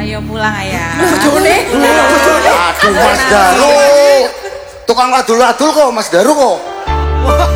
Ayo pulang ayah. Bojone. Aduh Mas Daru. Tukang adul-adul kok Mas Daru kok.